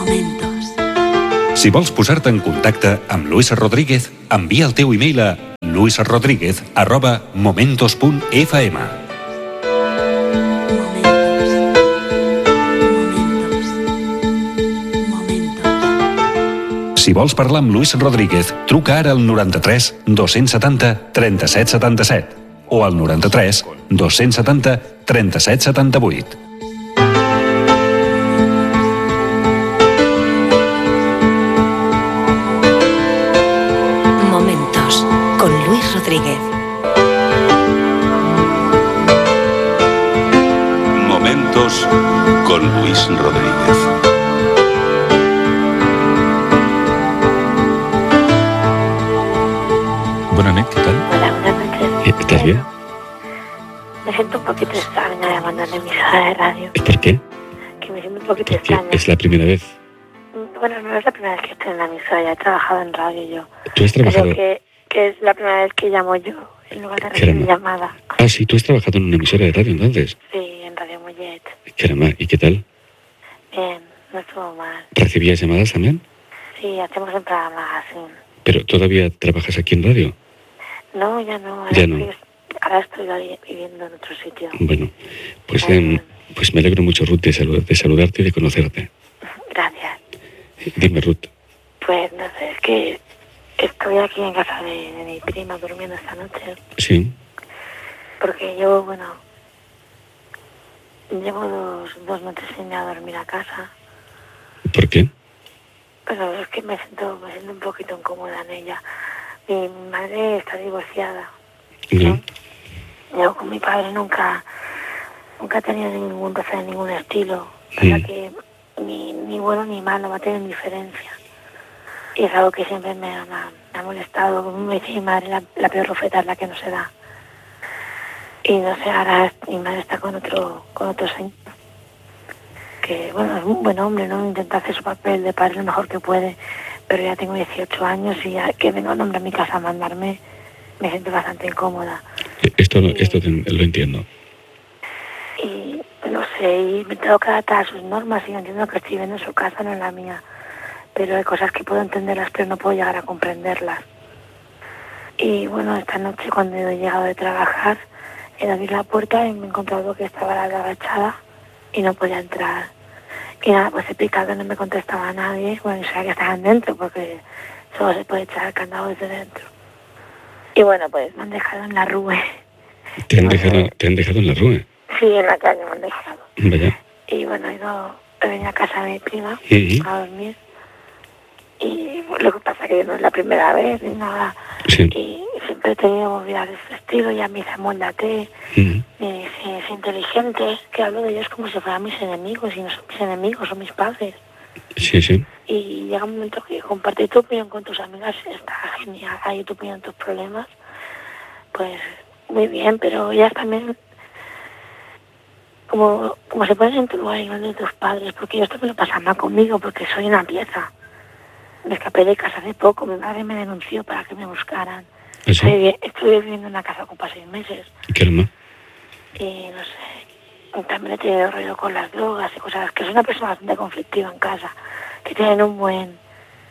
Momentos. Si vols posar-te en contacte amb Luis Rodríguez, envia el teu e-mail a luisrodríguez@momentos.fm. Si vols parlar amb Luis Rodríguez, truca ara al 93 270 37 77 o al 93 270 37 78. Momentos con Luis Rodríguez. Momentos con Luis Rodríguez. Buenas noches, ¿qué tal? Hola, buenas noches. ¿Estás bien? Me siento un poquito extraña llamando a la emisora de radio. ¿Por qué? Que me siento un poquito Porque extraña. es la primera vez. Bueno, no es la primera vez que estoy en la emisora, ya he trabajado en radio yo. ¿Tú has trabajado? Pero que es la primera vez que llamo yo, en lugar de recibir Caramba. llamada. Ah, sí, tú has trabajado en una emisora de radio entonces. Sí, en Radio Mollet. Caramba, ¿y qué tal? Bien, no estuvo mal. ¿Recibías llamadas también? Sí, hacemos en programa magazine. ¿Pero todavía trabajas aquí en radio? No, ya no. Ya no. Ahora estoy viviendo en otro sitio. Bueno, pues, Ay, pues me alegro mucho, Ruth, de saludarte y de conocerte. Gracias. Dime, Ruth. Pues no sé, es que estoy aquí en casa de mi prima durmiendo esta noche. Sí. Porque yo, bueno, llevo dos noches sin ir a dormir a casa. ¿Por qué? Pero es que me siento un poquito incómoda en ella. Mi madre está divorciada. No. Yo con mi padre nunca he tenido ningún roce de ningún estilo. O sea que ni bueno ni malo, va a tener diferencia. Y es algo que siempre me ha molestado. Como me dice mi madre, la peor rofeta es la que no se da. Y no sé, ahora mi madre está con otro señor. Que bueno, es un buen hombre, ¿no? Intenta hacer su papel de padre lo mejor que puede. Pero ya tengo 18 años y ya que venga un hombre a mi casa a mandarme, me siento bastante incómoda. Esto lo entiendo. Y no sé, y me tengo que adaptar a sus normas y yo entiendo que estoy viviendo en su casa, no en la mía. Pero hay cosas que puedo entenderlas, pero no puedo llegar a comprenderlas. Y bueno, esta noche cuando he llegado de trabajar, he de abrir la puerta y me he encontrado que estaba la agachada y no podía entrar. Y nada, pues he picado, no me contestaba nadie. Bueno, sabía que estaban dentro porque solo se puede echar el candado desde dentro. Y bueno, pues me han dejado en la rue. ¿Te han dejado en la rue? Sí, en la calle me han dejado. Vaya. Y bueno, he venido a casa de mi prima a dormir. Y lo que pasa es que no es la primera vez ni nada. Sí. Y siempre he tenido movidas de ese estilo. Ya me dice moldate, me dice es inteligente, que hablo de ellos como si fueran mis enemigos. Y no son mis enemigos, son mis padres. Sí, sí. Y llega un momento que compartir tu opinión con tus amigas está genial. Ahí tu opinión, tus problemas, pues muy bien, pero ellas también como se ponen en tu lugar y no de tus padres, porque ellos también lo pasan mal conmigo porque soy una pieza. Me escapé de casa hace poco, mi madre me denunció para que me buscaran. ¿Sí? Estuve viviendo en una casa ocupada 6 meses. ¿Qué más? Y no sé, también he tenido rollo con las drogas y cosas, que soy una persona bastante conflictiva en casa, que tienen un buen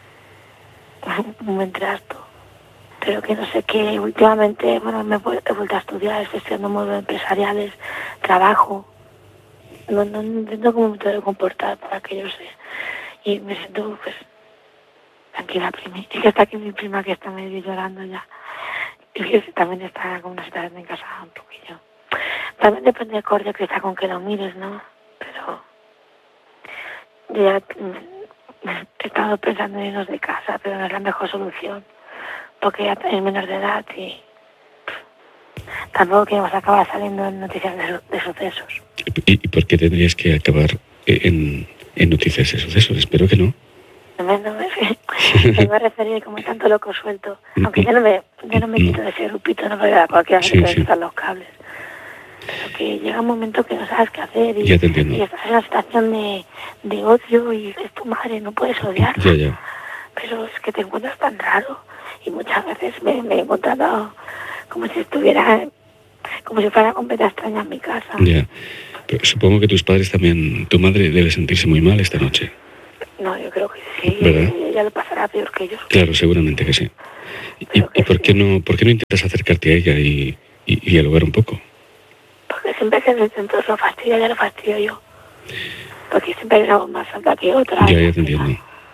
trasto. Pero que no sé qué, últimamente, bueno, he vuelto a estudiar, estoy estudiando modos empresariales, trabajo. No entiendo cómo me tengo que comportar para que yo sé. Y me siento, pues, tranquila, primi. Es que está aquí mi prima que está medio llorando ya. Y que también está con una situación en casa un poquillo. También depende del cordio que está con que lo mires, ¿no? Pero yo ya he estado pensando en irnos de casa, pero no es la mejor solución. Porque ya es menor de edad y tampoco queremos acabar saliendo en noticias de sucesos. ¿Y por qué tendrías que acabar en noticias de sucesos? Espero que no. No me refería como tanto loco suelto. Aunque yo no me quito de ese grupito, no, porque a cualquiera se pueden quitar los cables. Pero que llega un momento que no sabes qué hacer y, ya te entiendo. Y estás en una situación de odio y es tu madre, no puedes odiarla. Ya. Pero es que te encuentras tan raro y muchas veces me he encontrado como si fuera completa extraña en mi casa. Ya, pero supongo que tus padres también, tu madre debe sentirse muy mal esta noche. No, yo creo que sí, ¿verdad? ella lo pasará peor que yo. Claro, seguramente que sí. ¿Y por qué no intentas acercarte a ella y dialogar un poco? Porque siempre que lo intento lo fastidia, ya lo fastidio yo. Porque siempre hay una voz más alta que otra. Ya te entiendo.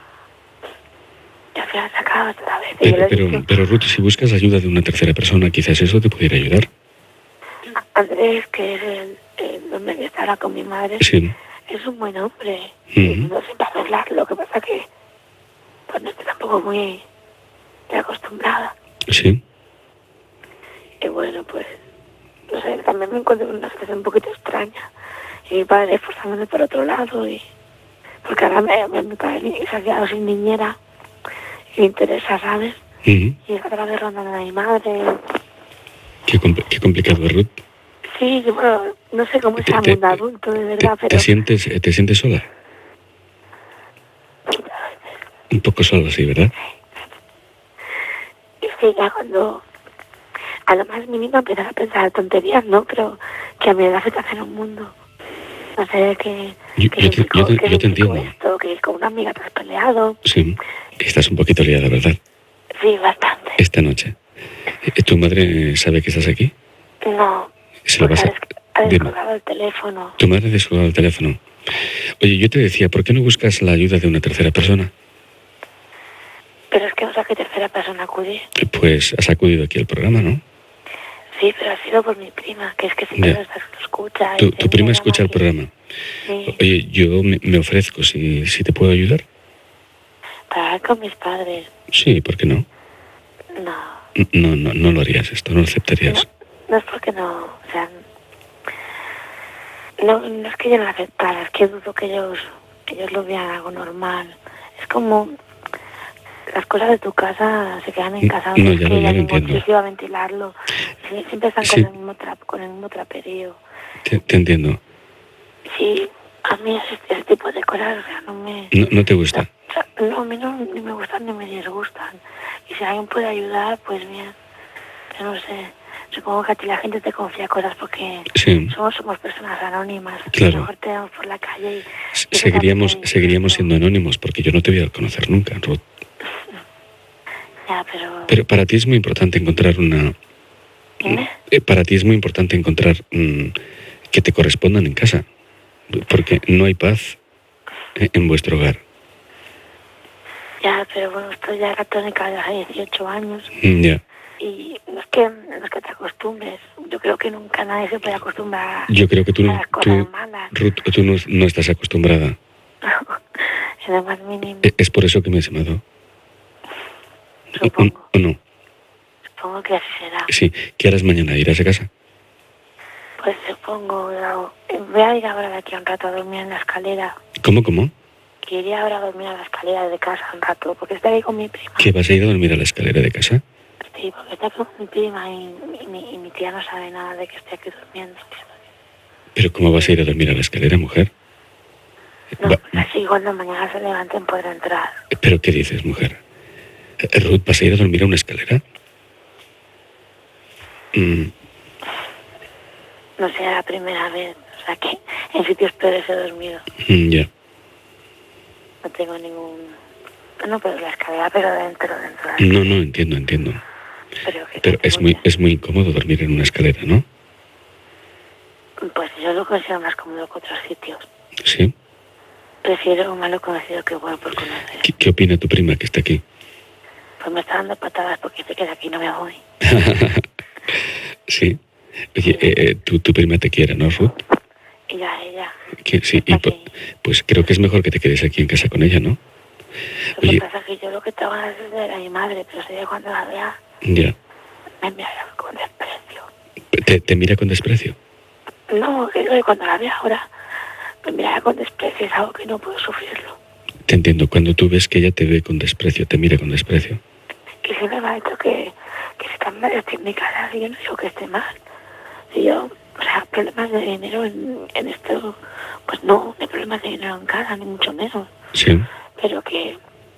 Y al final se acaba otra vez. Pero Ruth, si buscas ayuda de una tercera persona, quizás eso te pudiera ayudar. Andrés, que es el hombre que está ahora con mi madre, Sí. es un buen hombre. Ujú. No sé para arreglar, lo que pasa que pues no estoy tampoco muy acostumbrada. Sí. Y bueno, pues, no sé, también me encuentro en una situación un poquito extraña. Y mi padre esforzándome por otro lado. Porque ahora mi padre se ha quedado sin niñera. Y me interesa, ¿sabes? Ujú. Y está otra vez rondando a mi madre. Qué complicado, Ruth. Sí, bueno, no sé cómo es el mundo adulto, de verdad, pero... ¿Te sientes sola? Un poco sola, sí, ¿verdad? Es que ya cuando a lo más mínimo empezar a pensar tonterías, ¿no? Pero que a mí me afecta hacer un mundo. No sé, que Yo te entiendo. Esto, que con una amiga te has peleado. Sí. Estás un poquito liada, ¿verdad? Sí, bastante. Esta noche. ¿Tu madre sabe que estás aquí? No. Se lo vas a... Ha descolgado el teléfono. Tu madre ha descolgado el teléfono. Oye, yo te decía, ¿por qué no buscas la ayuda de una tercera persona? Pero es que no sé a qué tercera persona acudir. Pues has acudido aquí al programa, ¿no? Sí, pero ha sido por mi prima, que es que siempre lo escucha. Tu prima escucha el programa. Sí. Oye, yo me ofrezco, si te puedo ayudar. Para hablar con mis padres. Sí, ¿por qué no? No. No lo harías esto, no lo aceptarías. No es porque no, o sea... No es que yo no lo aceptara, es que dudo que ellos lo vean algo normal. Es como... Las cosas de tu casa se quedan en casa, no, es ya que lo hay ningún entiendo. sitio a ventilarlo. Siempre están Sí. con el mismo traperío. Te entiendo. Sí, a mí ese tipo de cosas, o sea, no me... No te gusta. No, a mí no, ni me gustan ni me disgustan. Y si alguien puede ayudar, pues bien. Yo no sé. Supongo que a ti la gente te confía cosas porque Sí. somos personas anónimas. Claro. A lo mejor te vemos por la calle y Seguiríamos siendo anónimos porque yo no te voy a conocer nunca, Ruth. Ya, Pero para ti es muy importante encontrar una... ¿Dime? Para ti es muy importante encontrar que te correspondan en casa. Porque no hay paz en vuestro hogar. Ya, pero bueno, estoy ya católica desde hace 18 años. Ya. Y no es que te acostumbres. Yo creo que nunca nadie se puede acostumbrar Yo creo que a las cosas malas. Ruth, tú no estás acostumbrada. En lo más mínimo. Es por eso que me has llamado. Supongo. ¿O no? Supongo que así será. Sí. ¿Qué harás mañana? ¿Irás a casa? Pues supongo. Voy a ir ahora de aquí a un rato a dormir en la escalera. ¿Cómo? Que iría ahora a dormir a la escalera de casa un rato, porque estoy ahí con mi prima. ¿Que vas a ir a dormir a la escalera de casa? Sí, porque estoy con mi prima y mi tía no sabe nada de que estoy aquí durmiendo. ¿Pero cómo vas a ir a dormir a la escalera, mujer? No, pues así cuando mañana se levanten podrá entrar. ¿Pero qué dices, mujer? Ruth, ¿vas a ir a dormir a una escalera? No sea la primera vez, o sea que en sitios peores he dormido. Ya. No tengo ningún... No, pero la escalera, pero dentro. No, entiendo. Pero es muy incómodo dormir en una escalera, ¿no? Pues yo lo considero más cómodo que otros sitios. Sí. Prefiero un malo conocido que bueno por conocer. ¿Qué opina tu prima que está aquí? Pues me está dando patadas porque sé que de aquí no me voy. Sí. Oye, tu prima te quiere, ¿no, Ruth? Y ya ella. Sí, y pues creo que es mejor que te quedes aquí en casa con ella, ¿no? Lo que pasa es que yo lo que tengo ganas es de ver a mi madre, pero sé que cuando la vea... Ya. Me mirará con desprecio. ¿Te mira con desprecio? No, que cuando la vea ahora me mirará con desprecio, es algo que no puedo sufrirlo. Te entiendo, cuando tú ves que ella te ve con desprecio, te mira con desprecio. Y siempre me ha dicho que se cambia de mi cara, y yo no digo que esté mal. Si yo, o sea, problemas de dinero en esto, pues no hay problemas de dinero en casa, ni mucho menos. Sí. Pero que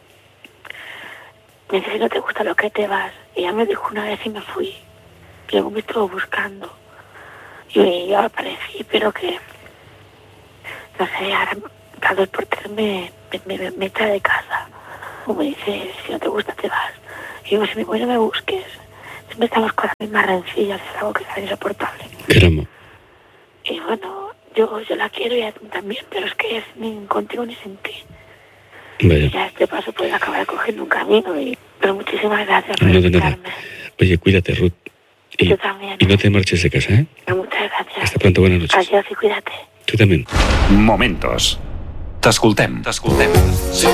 me dice, si no te gusta lo que te vas. Y ya me dijo una vez y me fui. Luego me estuvo buscando. Y yo aparecí, pero que... No sé, ahora cada dos por tres me me echa de casa. O me dice, si no te gusta te vas. Y digo, si me voy no me busques. Siempre estamos con las mismas rencillas, es algo que es insoportable. Caramba. Y bueno, yo la quiero y a ti también, pero es que es ni contigo ni sin ti. Vaya. Y ya este paso puede acabar cogiendo un camino. Pero muchísimas gracias por No de nada. escucharme. Oye, cuídate, Ruth. Y tú también. Y no te marches de casa, ¿eh? Muchas gracias. Hasta pronto, buenas noches. Adiós y cuídate. Tu també. Momentos. T'escoltem. Si